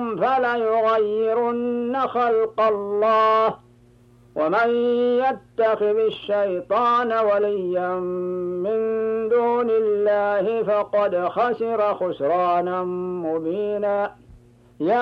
فليغيرن خلق الله ومن يتخذ الشيطان وليا من دون الله فقد خسر خسرانا مبينا